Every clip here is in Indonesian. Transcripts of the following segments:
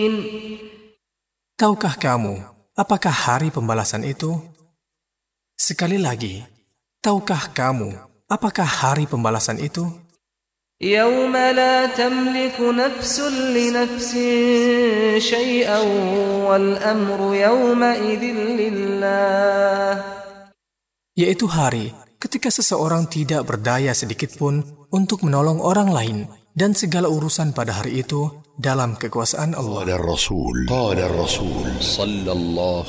Tahukah kamu apakah hari pembalasan itu? Sekali lagi, tahukah kamu apakah hari pembalasan itu? يوم لا تملك نفس لنفس شيئا والأمر يومئذ لله. Yaitu hari ketika seseorang tidak berdaya sedikitpun untuk menolong orang lain, dan segala urusan pada hari itu dalam kekuasaan Allah. قال الرسول صلى الله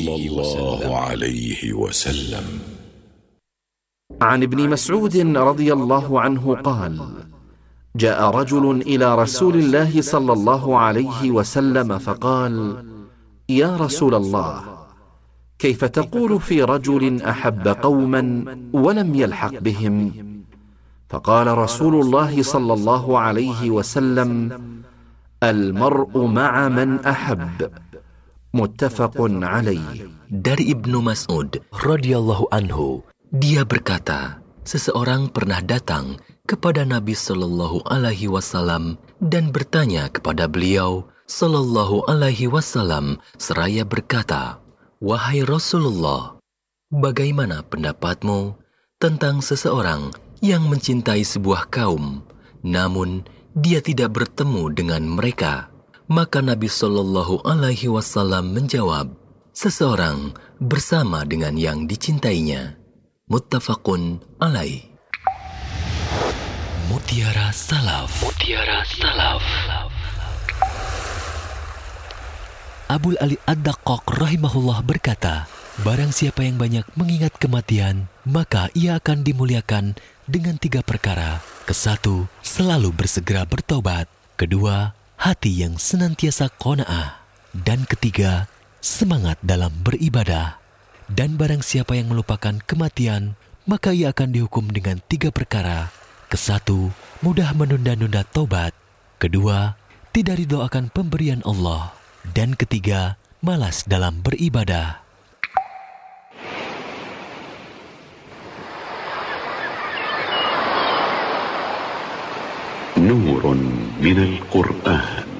عليه وسلم عن ابن مسعود رضي الله عنه قال: جاء رجل إلى رسول الله صلى الله عليه وسلم فقال: يا رسول الله، كيف تقول في رجل أحب قوما ولم يلحق بهم؟ فقال رسول الله صلى الله عليه وسلم: المرء مع من أحب. متفق عليه. Dari Ibnu Mas'ud radhiyallahu anhu, dia berkata, seseorang pernah datang kepada Nabi Shallallahu Alaihi Wasallam dan bertanya kepada beliau Shallallahu Alaihi Wasallam seraya berkata, wahai Rasulullah, bagaimana pendapatmu tentang seseorang yang mencintai sebuah kaum, namun dia tidak bertemu dengan mereka? Maka Nabi Shallallahu Alaihi Wasallam menjawab, seseorang bersama dengan yang dicintainya. Muttafaqun alaih. Mutiara Salaf. Mutiara Salaf. Abul Ali Ad-Daqqaq rahimahullah berkata, barang siapa yang banyak mengingat kematian, maka ia akan dimuliakan dengan 3 perkara. Kesatu, selalu bersegera bertobat. Kedua, hati yang senantiasa qanaah. Dan ketiga, semangat dalam beribadah. Dan barang siapa yang melupakan kematian, maka ia akan dihukum dengan 3 perkara. Kesatu, mudah menunda-nunda tobat. Kedua, tidak ridho akan pemberian Allah. Dan ketiga, malas dalam beribadah. نور من القرآن